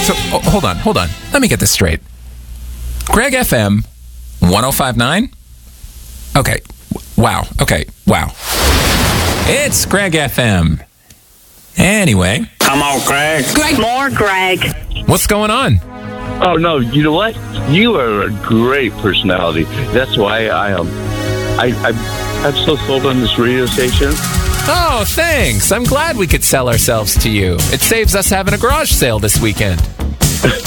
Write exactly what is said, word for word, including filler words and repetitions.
So, oh, hold on, hold on. Let me get this straight. Greg F M, one oh five point nine? Okay. Wow. Okay. Wow. It's Greg F M. Anyway. Come on, Greg. Greg. More Greg. What's going on? Oh, no. You know what? You are a great personality. That's why I am. Um, I, I, I'm so sold on this radio station. Oh, thanks. I'm glad we could sell ourselves to you. It saves us having a garage sale this weekend.